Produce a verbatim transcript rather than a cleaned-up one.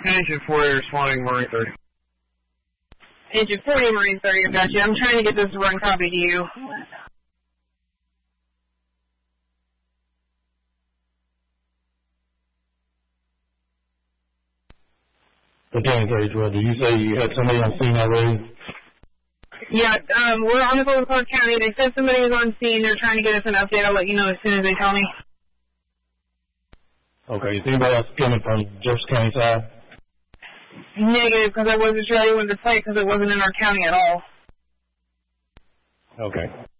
Engine forty responding Marine thirty. Engine forty, Marine thirty, I got you. I'm trying to get this run copy to you. Container thirty twelve, did you say you had somebody on scene already? Yeah, um, we're on the phone with Clark County. They said somebody was on scene. They're trying to get us an update. I'll let you know as soon as they tell me. Okay, is anybody else coming from Jefferson County side? Negative, because I wasn't sure I wanted to play because it wasn't in our county at all. Okay.